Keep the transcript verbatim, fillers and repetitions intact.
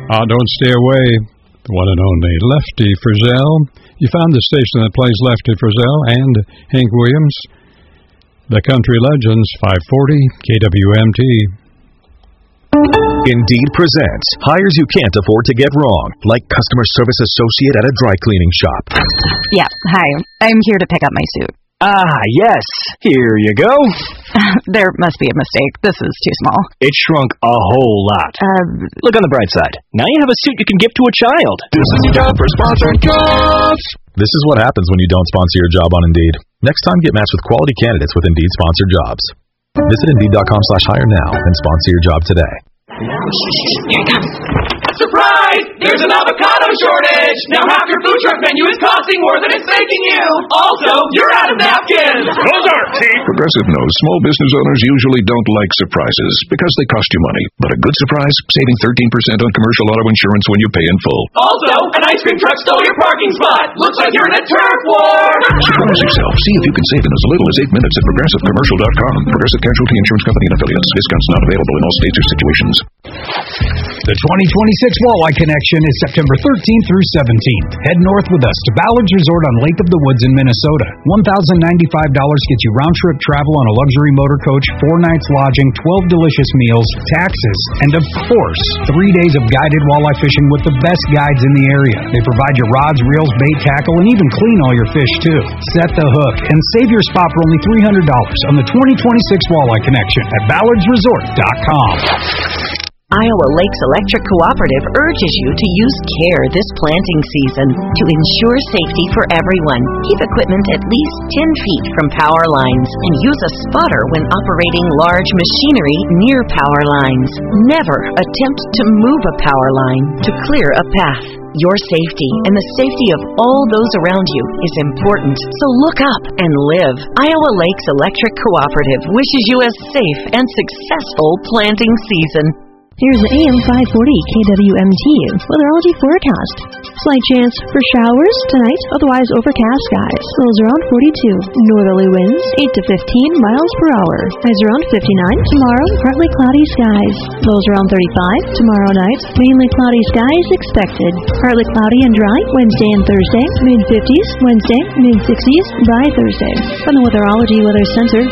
Ah, don't stay away. The one and only Lefty Frizzell. You found the station that plays Lefty Frizzell and Hank Williams. The Country Legends, five forty K W M T. Indeed presents hires you can't afford to get wrong, like customer service associate at a dry cleaning shop. Yeah, hi. I'm here to pick up my suit. Ah, yes. Here you go. There must be a mistake. This is too small. It shrunk a whole lot. Uh, Look on the bright side. Now you have a suit you can give to a child. This is your job for sponsored jobs. This is what happens when you don't sponsor your job on Indeed. Next time, get matched with quality candidates with Indeed sponsored jobs. Visit Indeed.com slash hire now and sponsor your job today. Here it comes. Surprise! There's an avocado shortage! Now half your food truck menu is costing more than it's making you! Also, you're out of napkins! Those aren't cheap! Progressive knows small business owners usually don't like surprises because they cost you money. But a good surprise, saving thirteen percent on commercial auto insurance when you pay in full. Also, an ice cream truck stole your parking spot! Looks like you're in a turf war! Surprise yourself. See if you can save in as little as eight minutes at Progressive Commercial dot com. Progressive Casualty Insurance Company and Affiliates. Discounts not available in all states or situations. The twenty twenty-six Walleye Connection is September thirteenth through seventeenth. Head north with us to Ballard's Resort on Lake of the Woods in Minnesota. one thousand ninety-five dollars gets you round-trip travel on a luxury motor coach, four nights lodging, twelve delicious meals, taxes, and of course, three days of guided walleye fishing with the best guides in the area. They provide your rods, reels, bait, tackle, and even clean all your fish too. Set the hook and save your spot for only three hundred dollars on the twenty twenty-six Walleye Connection at Ballards Resort dot com. Iowa Lakes Electric Cooperative urges you to use care this planting season to ensure safety for everyone. Keep equipment at least ten feet from power lines and use a spotter when operating large machinery near power lines. Never attempt to move a power line to clear a path. Your safety and the safety of all those around you is important, so look up and live. Iowa Lakes Electric Cooperative wishes you a safe and successful planting season. Here's the A M five forty K W M T weatherology forecast. Slight chance for showers tonight, otherwise overcast skies. Lows around forty-two. Northerly winds eight to fifteen miles per hour. Highs around fifty-nine. Tomorrow, partly cloudy skies. Lows around thirty-five. Tomorrow night, mainly cloudy skies expected. Partly cloudy and dry Wednesday and Thursday. mid fifties. Wednesday, mid sixties by Thursday. From the Weatherology Weather Center.